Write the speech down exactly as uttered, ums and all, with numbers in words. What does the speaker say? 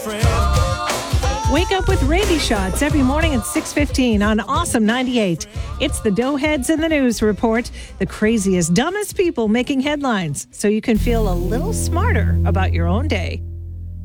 friend. Wake up with Raby Shots every morning at six fifteen on Awesome ninety-eight. It's the Doughheads in the News Report, the craziest, dumbest people making headlines, so you can feel a little smarter about your own day.